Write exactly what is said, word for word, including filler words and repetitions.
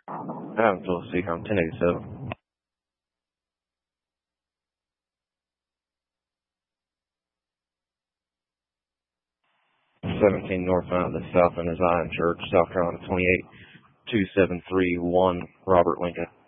Adam Phillips Seaham, ten eighty-seven. seventeen North Mountain, the South End of Zion Church, South Carolina, twenty-eight two seven three one, Robert Lincoln.